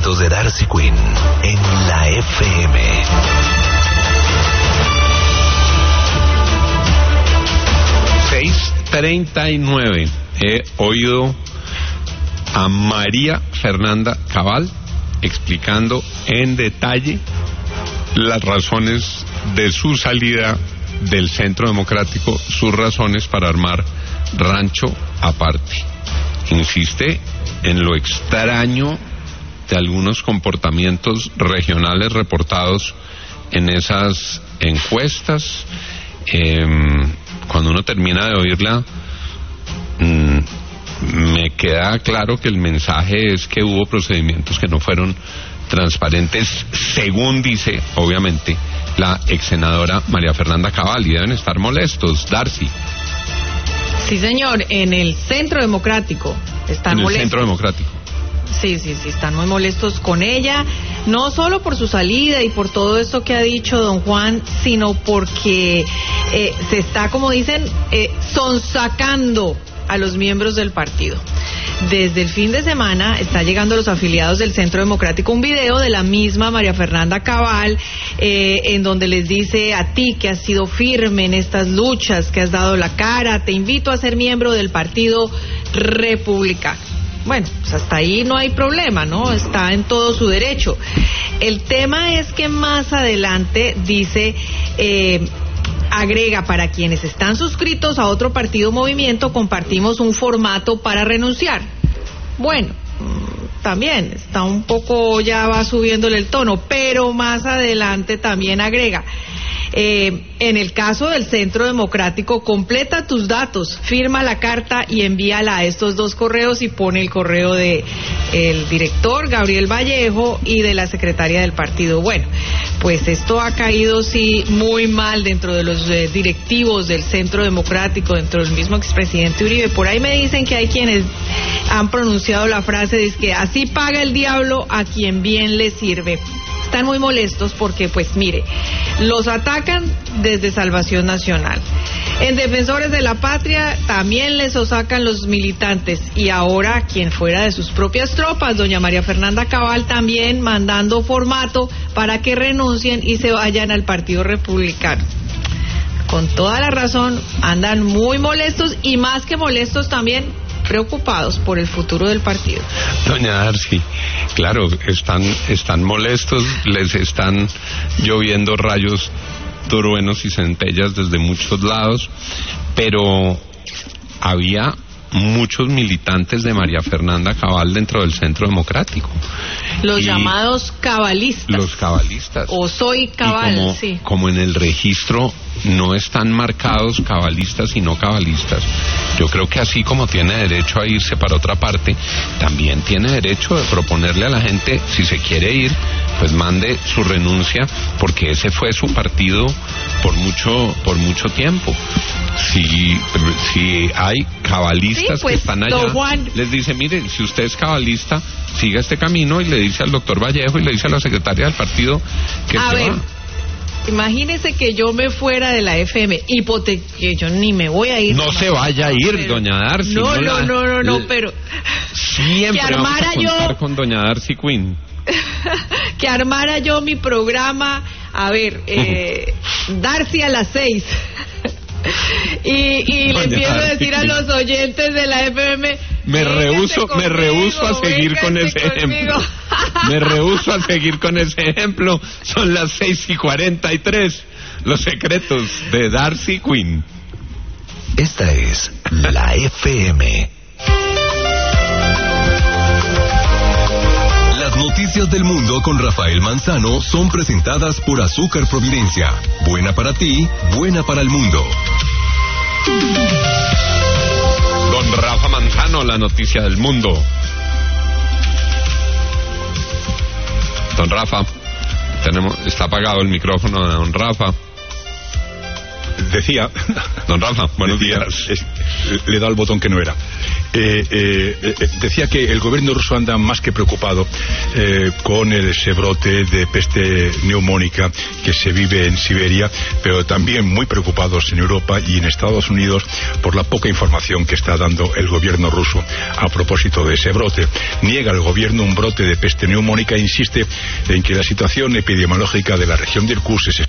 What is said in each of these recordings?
secretos de Darcy Quinn en la FM. 6:39. He oído a María Fernanda Cabal explicando en detalle las razones de su salida del Centro Democrático, sus razones para armar rancho aparte. Insiste en lo extraño de algunos comportamientos regionales reportados en esas encuestas. Cuando uno termina de oírla, me queda claro que el mensaje es que hubo procedimientos que no fueron transparentes, según dice, obviamente, la ex senadora María Fernanda Cabal, y deben estar molestos. Darcy. Sí, señor, en el Centro Democrático están molestos. En el Centro Democrático. Sí, están muy molestos con ella, no solo por su salida y por todo esto que ha dicho don Juan, sino porque se está, como dicen, sonsacando a los miembros del partido. Desde el fin de semana está llegando a los afiliados del Centro Democrático un video de la misma María Fernanda Cabal, en donde les dice: a ti que has sido firme en estas luchas, que has dado la cara, te invito a ser miembro del Partido Republicano. Bueno, pues hasta ahí no hay problema, ¿no? Está en todo su derecho. El tema es que más adelante dice, agrega: para quienes están suscritos a otro partido o movimiento, compartimos un formato para renunciar. Bueno, también está un poco, ya va subiéndole el tono, pero más adelante también agrega: en el caso del Centro Democrático, completa tus datos, firma la carta y envíala a estos dos correos, y pone el correo de el director Gabriel Vallejo y de la secretaria del partido. Bueno, pues esto ha caído sí muy mal dentro de los directivos del Centro Democrático, dentro del mismo expresidente Uribe. Por ahí me dicen que hay quienes han pronunciado la frase de que así paga el diablo a quien bien le sirve. Están muy molestos porque, pues mire, los atacan desde Salvación Nacional. En Defensores de la Patria también les sacan los militantes, y ahora quien fuera de sus propias tropas, doña María Fernanda Cabal, también mandando formato para que renuncien y se vayan al Partido Republicano. Con toda la razón, andan muy molestos, y más que molestos también preocupados por el futuro del partido. Doña Darcy, claro, están molestos, les están lloviendo rayos, truenos y centellas desde muchos lados, pero había muchos militantes de María Fernanda Cabal dentro del Centro Democrático. Los llamados cabalistas. Los cabalistas. O soy cabal, sí. Como en el registro no están marcados cabalistas y no cabalistas, yo creo que así como tiene derecho a irse para otra parte, también tiene derecho de proponerle a la gente, si se quiere ir, pues mande su renuncia, porque ese fue su partido por mucho tiempo. Si hay cabalistas, sí, pues, que están allá, Juan, les dice: mire, si usted es cabalista, siga este camino, y le dice al doctor Vallejo y le dice a la secretaria del partido que se va. Imagínese que yo me fuera de la FM, que yo ni me voy a ir. No se vaya a ir, pero, doña Darcy. No, pero siempre que armara vamos a contar con doña Darcy Quinn. Que armara yo mi programa, a ver, Darcy a las 6. Y le empiezo a decir a los oyentes de la FM: me rehúso a seguir con ese ejemplo. Me rehúso a seguir con ese ejemplo. Son las 6:43. Los secretos de Darcy Quinn. Esta es la FM. Las noticias del mundo con Rafael Manzano son presentadas por Azúcar Providencia. Buena para ti, buena para el mundo. Don Rafa Manzano, la noticia del mundo. Don Rafa, está apagado el micrófono de don Rafa. decía... Don Rafa, buenos días. Le da el botón que no era. Decía que el gobierno ruso anda más que preocupado con ese brote de peste neumónica que se vive en Siberia, pero también muy preocupados en Europa y en Estados Unidos por la poca información que está dando el gobierno ruso a propósito de ese brote. Niega el gobierno un brote de peste neumónica e insiste en que la situación epidemiológica de la región de Irkutsk es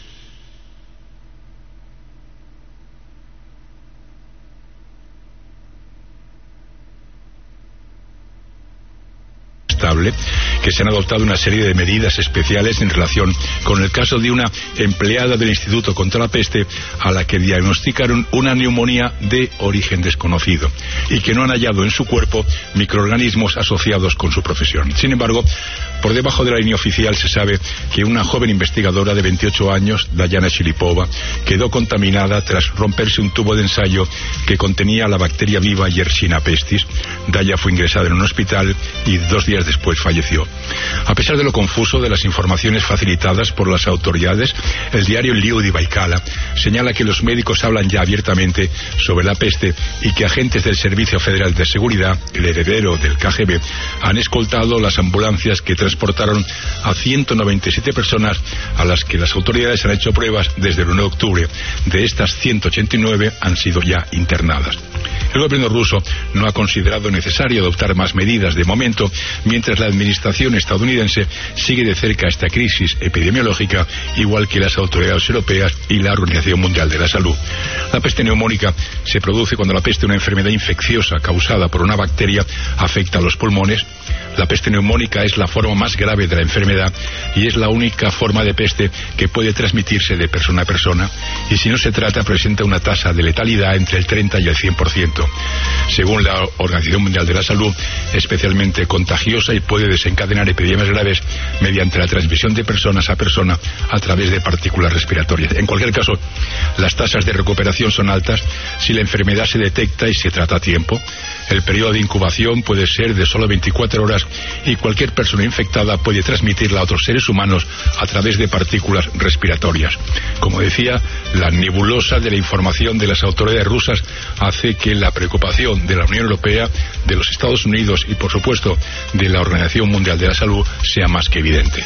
que se han adoptado una serie de medidas especiales en relación con el caso de una empleada del Instituto contra la Peste a la que diagnosticaron una neumonía de origen desconocido y que no han hallado en su cuerpo microorganismos asociados con su profesión. Sin embargo, por debajo de la línea oficial se sabe que una joven investigadora de 28 años, Dayana Shilipova, quedó contaminada tras romperse un tubo de ensayo que contenía la bacteria viva Yersinia pestis. Daya fue ingresada en un hospital y 2 días después falleció. A pesar de lo confuso de las informaciones facilitadas por las autoridades, el diario Lyudi Baikala señala que los médicos hablan ya abiertamente sobre la peste y que agentes del Servicio Federal de Seguridad, el heredero del KGB, han escoltado las ambulancias que transportaron a 197 personas a las que las autoridades han hecho pruebas desde el 1 de octubre. De estas, 189 han sido ya internadas. El gobierno ruso no ha considerado necesario adoptar más medidas de momento, mientras la administración estadounidense sigue de cerca esta crisis epidemiológica, igual que las autoridades europeas y la Organización Mundial de la Salud. La peste neumónica se produce cuando la peste, una enfermedad infecciosa causada por una bacteria, afecta a los pulmones. La peste neumónica es la forma más grave de la enfermedad y es la única forma de peste que puede transmitirse de persona a persona, y si no se trata presenta una tasa de letalidad entre el 30 y el 100%. Según la Organización Mundial de la Salud, especialmente contagiosa y puede desencadenar epidemias graves mediante la transmisión de personas a persona a través de partículas respiratorias. En cualquier caso, las tasas de recuperación son altas si la enfermedad se detecta y se trata a tiempo. El periodo de incubación puede ser de solo 24 horas y cualquier persona infectada puede transmitirla a otros seres humanos a través de partículas respiratorias. Como decía, la nebulosa de la información de las autoridades rusas hace que la preocupación de la Unión Europea, de los Estados Unidos y, por supuesto, de la Organización Mundial de la Salud sea más que evidente.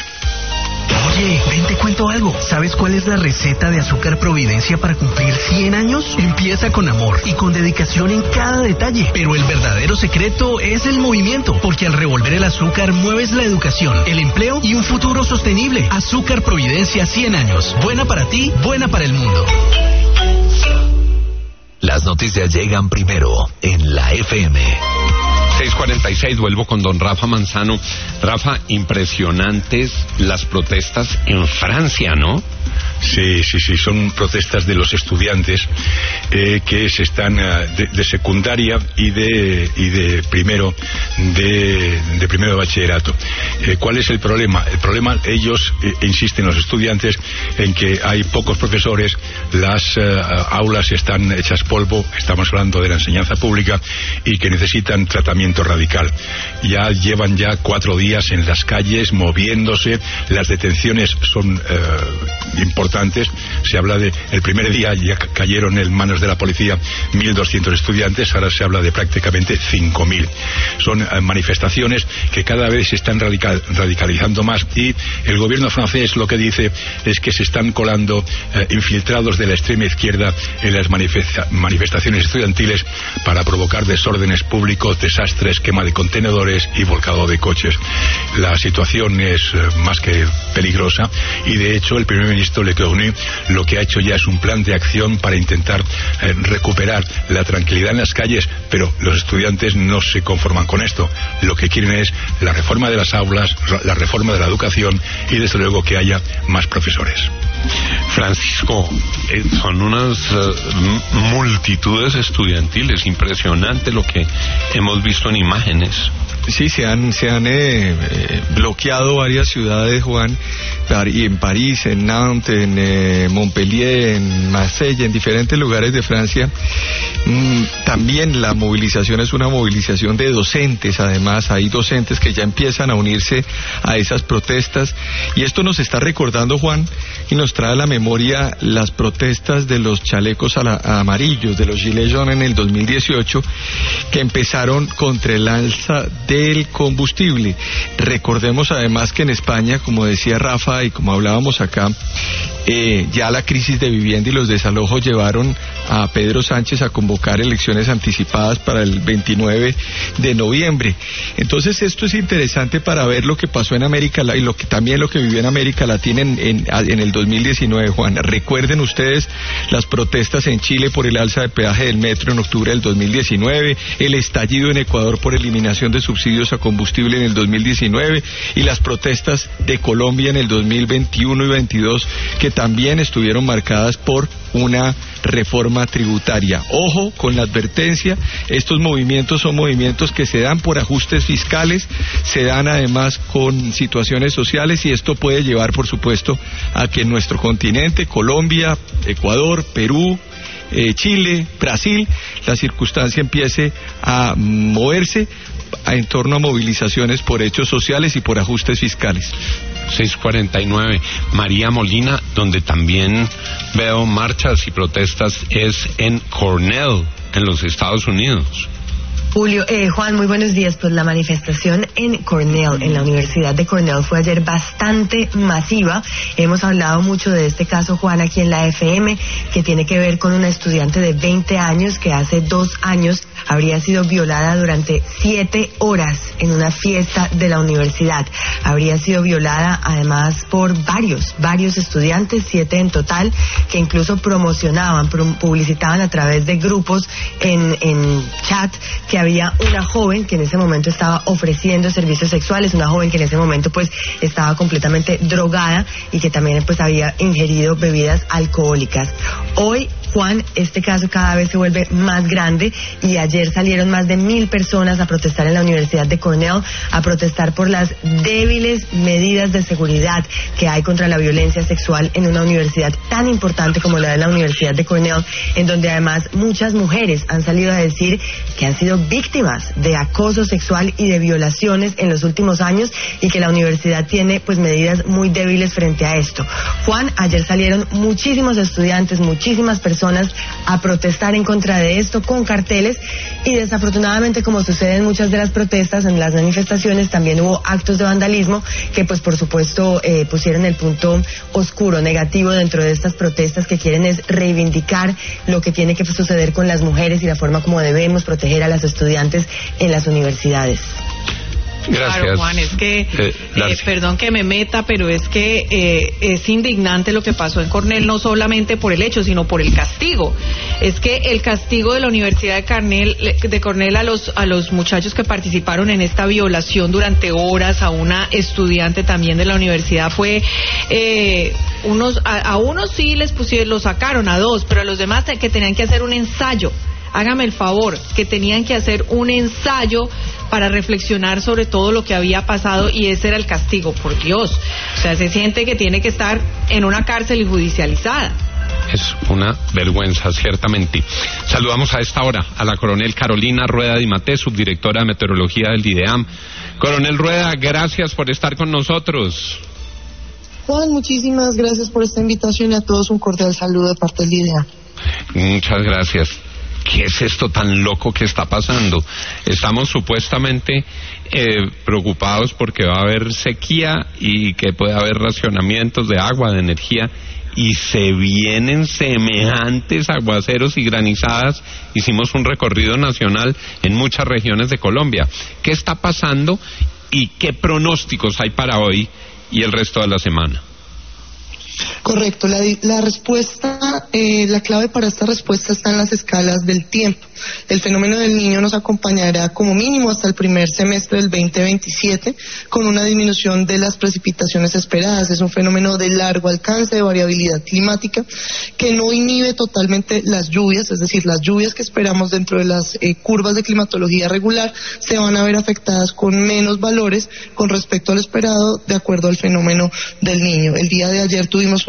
Oye, ven, te cuento algo. ¿Sabes cuál es la receta de Azúcar Providencia para cumplir 100 años? Empieza con amor y con dedicación en cada detalle. Pero el verdadero secreto es el movimiento, porque al revolver el azúcar mueves la educación, el empleo y un futuro sostenible. Azúcar Providencia 100 años. Buena para ti, buena para el mundo. Las noticias llegan primero en la FM. 6:46, vuelvo con don Rafa Manzano. Rafa, impresionantes las protestas en Francia, ¿no? Sí, son protestas de los estudiantes que se están de secundaria y de primero de bachillerato. ¿Cuál es el problema? El problema, ellos insisten, los estudiantes, en que hay pocos profesores, las aulas están hechas polvo, estamos hablando de la enseñanza pública, y que necesitan tratamiento radical. Ya llevan 4 días en las calles moviéndose, las detenciones son importantes. Se habla de, el primer día ya cayeron en manos de la policía 1.200 estudiantes, ahora se habla de prácticamente 5.000. Son manifestaciones que cada vez se están radicalizando más, y el gobierno francés lo que dice es que se están colando infiltrados de la extrema izquierda en las manifestaciones estudiantiles para provocar desórdenes públicos, desastres, quema de contenedores y volcado de coches. La situación es más que peligrosa, y de hecho el primer ministro lo que ha hecho ya es un plan de acción para intentar recuperar la tranquilidad en las calles, pero los estudiantes no se conforman con esto. Lo que quieren es la reforma de las aulas, la reforma de la educación y desde luego que haya más profesores. Francisco, son unas multitudes estudiantiles, impresionante lo que hemos visto en imágenes. Sí, se han bloqueado varias ciudades, Juan, y en París, en Nantes, en Montpellier, en Marsella, en diferentes lugares de Francia. También la movilización es una movilización de docentes, además hay docentes que ya empiezan a unirse a esas protestas, y esto nos está recordando, Juan, y nos nos trae a la memoria las protestas de los chalecos amarillos, de los Gilets jaunes en el 2018, que empezaron contra el alza del combustible. Recordemos además que en España, como decía Rafa y como hablábamos acá, ya la crisis de vivienda y los desalojos llevaron a Pedro Sánchez a convocar elecciones anticipadas para el 29 de noviembre. Entonces esto es interesante para ver lo que pasó en América y también lo que vivió en América Latina en el 2019, Juan. Recuerden ustedes las protestas en Chile por el alza de peaje del metro en octubre del 2019, el estallido en Ecuador por eliminación de subsidios a combustible en el 2019 y las protestas de Colombia en el 2021 y 2022 que también estuvieron marcadas por una reforma tributaria. Ojo con la advertencia, estos movimientos son movimientos que se dan por ajustes fiscales, se dan además con situaciones sociales y esto puede llevar, por supuesto, a que en nuestro continente, Colombia, Ecuador, Perú, Chile, Brasil, la circunstancia empiece a moverse en torno a movilizaciones por hechos sociales y por ajustes fiscales. 6:49. María Molina, donde también veo marchas y protestas, es en Cornell, en los Estados Unidos. Julio, Juan, muy buenos días. Pues la manifestación en Cornell, en la Universidad de Cornell, fue ayer bastante masiva. Hemos hablado mucho de este caso, Juan, aquí en la FM, que tiene que ver con una estudiante de 20 años que hace 2 años habría sido violada durante 7 horas en una fiesta de la universidad. Habría sido violada además por varios estudiantes, 7 en total, que incluso publicitaban a través de grupos en chat que había una joven que en ese momento estaba ofreciendo servicios sexuales, una joven que en ese momento pues estaba completamente drogada y que también pues había ingerido bebidas alcohólicas. Hoy, Juan, este caso cada vez se vuelve más grande y ayer salieron más de 1,000 personas a protestar en la Universidad de Cornell, a protestar por las débiles medidas de seguridad que hay contra la violencia sexual en una universidad tan importante como la de la Universidad de Cornell, en donde además muchas mujeres han salido a decir que han sido víctimas de acoso sexual y de violaciones en los últimos años y que la universidad tiene pues medidas muy débiles frente a esto. Juan, ayer salieron muchísimos estudiantes, muchísimas personas a protestar en contra de esto con carteles y desafortunadamente, como sucede en muchas de las protestas, en las manifestaciones también hubo actos de vandalismo que pues por supuesto pusieron el punto oscuro, negativo dentro de estas protestas que quieren es reivindicar lo que tiene que suceder con las mujeres y la forma como debemos proteger a las estudiantes en las universidades. Gracias. Claro, Juan, es que, perdón que me meta, pero es que es indignante lo que pasó en Cornell, no solamente por el hecho, sino por el castigo. Es que el castigo de la Universidad de Cornell a los muchachos que participaron en esta violación durante horas a una estudiante también de la universidad fue, a unos sí los sacaron, a 2, pero a los demás que tenían que hacer un ensayo. Hágame el favor, que tenían que hacer un ensayo para reflexionar sobre todo lo que había pasado y ese era el castigo, por Dios. O sea, se siente que tiene que estar en una cárcel y judicializada. Es una vergüenza, ciertamente. Saludamos a esta hora a la coronel Carolina Rueda Di Maté, subdirectora de meteorología del IDEAM. Coronel Rueda, gracias por estar con nosotros. Juan, muchísimas gracias por esta invitación y a todos un cordial saludo de parte del IDEAM. Muchas gracias. ¿Qué es esto tan loco que está pasando? Estamos supuestamente preocupados porque va a haber sequía y que puede haber racionamientos de agua, de energía, y se vienen semejantes aguaceros y granizadas. Hicimos un recorrido nacional en muchas regiones de Colombia. ¿Qué está pasando y qué pronósticos hay para hoy y el resto de la semana? Correcto, la respuesta, la clave para esta respuesta está en las escalas del tiempo. El fenómeno del Niño nos acompañará como mínimo hasta el primer semestre del 2027 con una disminución de las precipitaciones esperadas. Es un fenómeno de largo alcance, de variabilidad climática, que no inhibe totalmente las lluvias, es decir, las lluvias que esperamos dentro de las curvas de climatología regular se van a ver afectadas con menos valores con respecto al esperado de acuerdo al fenómeno del Niño. El día de ayer tuvimos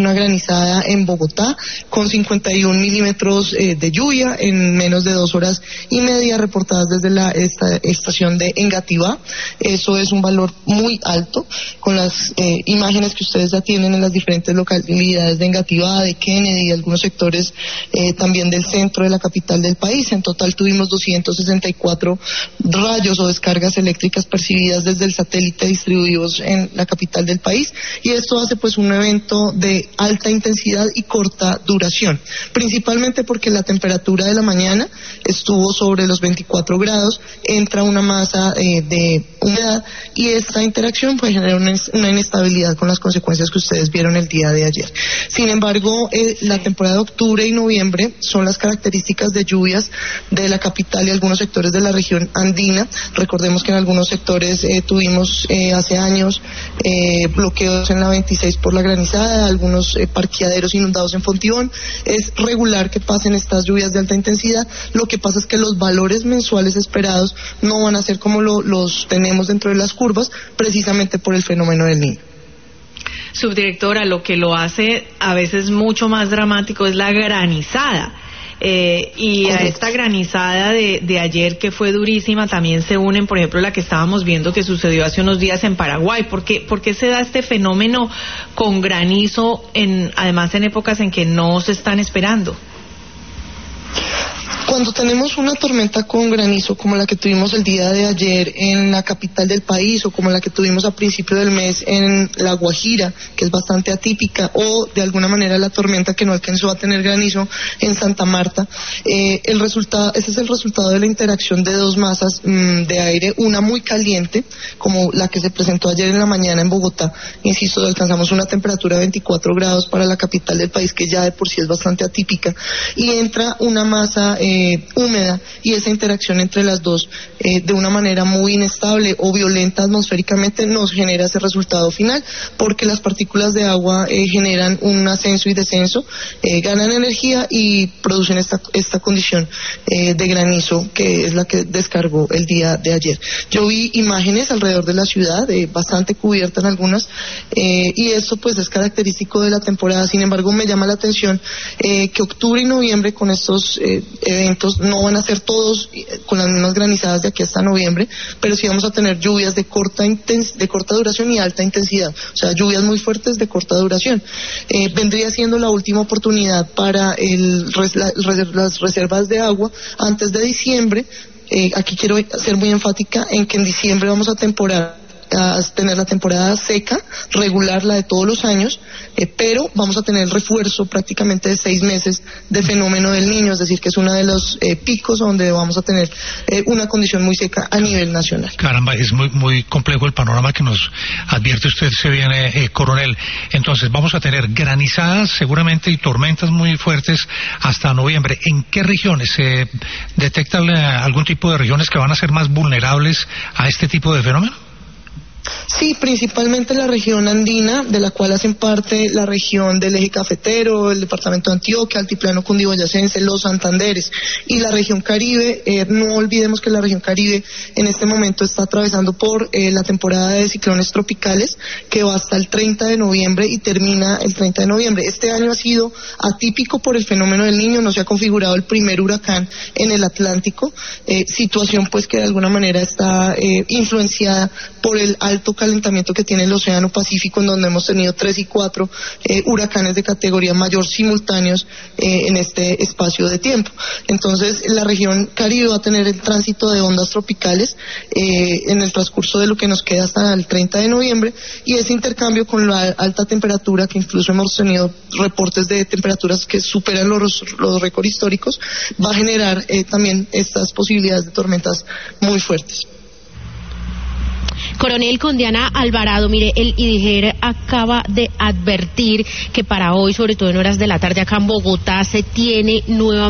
una granizada en Bogotá con 51 milímetros de lluvia en menos de 2 horas y media reportadas desde la estación de Engativá. Eso es un valor muy alto, con las imágenes que ustedes ya tienen en las diferentes localidades de Engativá, de Kennedy y algunos sectores también del centro de la capital del país. En total tuvimos 264 rayos o descargas eléctricas percibidas desde el satélite distribuidos en la capital del país, y esto hace pues un evento de alta intensidad y corta duración, principalmente porque la temperatura de la mañana estuvo sobre los 24 grados, entra una masa de humedad y esta interacción puede generar una inestabilidad con las consecuencias que ustedes vieron el día de ayer. Sin embargo, la temporada de octubre y noviembre son las características de lluvias de la capital y algunos sectores de la región andina. Recordemos que en algunos sectores tuvimos hace años bloqueos en la 26 por la granizada, algunos parqueaderos inundados en Fontibón. Es regular que pasen estas lluvias de alta intensidad. Lo que pasa es que los valores mensuales esperados no van a ser como los tenemos dentro de las curvas, precisamente por el fenómeno del Niño. Subdirectora, lo que lo hace a veces mucho más dramático es la granizada. Y a esta granizada de ayer, que fue durísima, también se unen, por ejemplo, la que estábamos viendo que sucedió hace unos días en Paraguay. ¿Por qué se da este fenómeno con granizo, además en épocas en que no se están esperando? Cuando tenemos una tormenta con granizo como la que tuvimos el día de ayer en la capital del país, o como la que tuvimos a principio del mes en La Guajira, que es bastante atípica, o de alguna manera la tormenta que no alcanzó a tener granizo en Santa Marta, ese es el resultado de la interacción de dos masas de aire, una muy caliente, como la que se presentó ayer en la mañana en Bogotá. Insisto, alcanzamos una temperatura de 24 grados para la capital del país, que ya de por sí es bastante atípica, y entra una masa húmeda, y esa interacción entre las dos de una manera muy inestable o violenta atmosféricamente nos genera ese resultado final, porque las partículas de agua generan un ascenso y descenso, ganan energía y producen esta condición de granizo, que es la que descargó el día de ayer. Yo vi imágenes alrededor de la ciudad, bastante cubierta en algunas, y esto pues es característico de la temporada. Sin embargo, me llama la atención que octubre y noviembre, con estos eventos, no van a ser todos con las mismas granizadas de aquí hasta noviembre, pero sí vamos a tener lluvias de corta duración y alta intensidad, o sea, lluvias muy fuertes de corta duración. Vendría siendo la última oportunidad para las reservas de agua antes de diciembre. Aquí quiero ser muy enfática en que en diciembre vamos a tener la temporada seca, regular, la de todos los años, pero vamos a tener el refuerzo prácticamente de 6 meses de fenómeno del Niño, es decir, que es uno de los picos donde vamos a tener una condición muy seca a nivel nacional. Caramba, es muy, muy complejo el panorama que nos advierte usted, se viene, coronel. Entonces, vamos a tener granizadas seguramente y tormentas muy fuertes hasta noviembre. ¿En qué regiones se detecta algún tipo de regiones que van a ser más vulnerables a este tipo de fenómeno? Sí, principalmente la región andina, de la cual hacen parte la región del eje cafetero, el departamento de Antioquia, altiplano cundiboyacense, los Santanderes, y la región Caribe. No olvidemos que la región Caribe en este momento está atravesando por la temporada de ciclones tropicales, que va hasta el 30 de noviembre y termina el 30 de noviembre. Este año ha sido atípico por el fenómeno del Niño, no se ha configurado el primer huracán en el Atlántico, situación pues que de alguna manera está influenciada por el alto calentamiento que tiene el Océano Pacífico, en donde hemos tenido 3 y 4 huracanes de categoría mayor simultáneos en este espacio de tiempo. Entonces, la región Caribe va a tener el tránsito de ondas tropicales en el transcurso de lo que nos queda hasta el 30 de noviembre, y ese intercambio con la alta temperatura, que incluso hemos tenido reportes de temperaturas que superan los récords históricos, va a generar también estas posibilidades de tormentas muy fuertes. Coronel, con Diana Alvarado, mire, el IDIGER acaba de advertir que para hoy, sobre todo en horas de la tarde acá en Bogotá, se tiene nuevamente